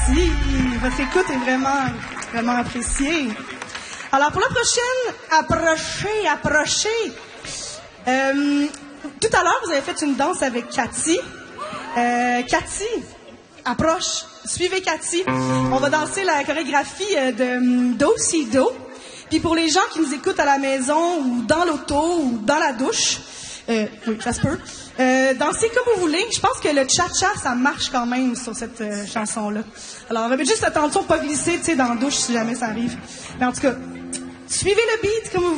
Merci. Votre écoute est vraiment, vraiment appréciée. Alors, pour la prochaine, approchez. Tout à l'heure, vous avez fait une danse avec Cathy. Cathy, approche. Suivez Cathy. On va danser la chorégraphie de Do-Si-Do. Puis pour les gens qui nous écoutent à la maison ou dans l'auto ou dans la douche, oui, ça se peut, dansez comme vous voulez. Je pense que le cha-cha, ça marche quand même sur cette chanson-là. Alors, juste attention de pas glisser, tu sais, dans la douche si jamais ça arrive. Mais en tout cas, suivez le beat comme vous voulez.